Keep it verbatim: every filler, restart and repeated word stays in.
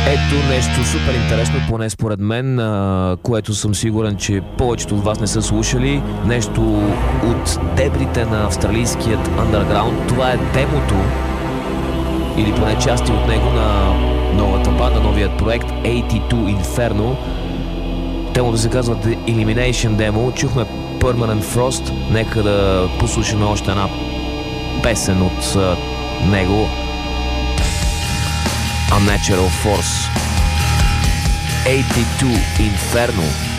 Ето нещо супер интересно, поне според мен, а, което съм сигурен, че повечето от вас не са слушали. Нещо от дебрите на австралийският underground. Това е демото, или поне части от него, на новата банда, новият проект осемдесет и две Inferno. Темото се казва The Elimination Demo. Чухме Permanent Frost. Нека да послушаме още една песен от uh, него. Unnatural Force. осемдесет и две Inferno.